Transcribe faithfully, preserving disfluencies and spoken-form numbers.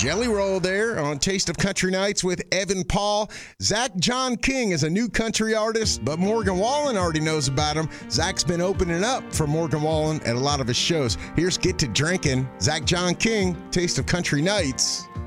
Jelly Roll there on Taste of Country Nights with Evan Paul. Zach John King is a new country artist, but Morgan Wallen already knows about him. Zach's been opening up for Morgan Wallen at a lot of his shows. Here's Get to Drinking. Zach John King, Taste of Country Nights.